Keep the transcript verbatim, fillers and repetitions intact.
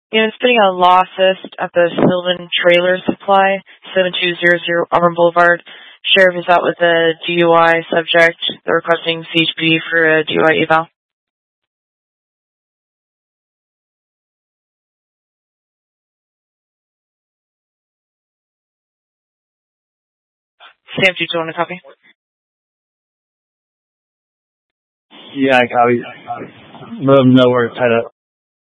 Yeah, it's getting a law assist at the Sylvan Trailer Supply, seven two zero zero Auburn Boulevard. Sheriff is out with a D U I subject. They're requesting C H P for a D U I eval. Sam, do you want to copy? Yeah, I copy. Let them know we're tied up.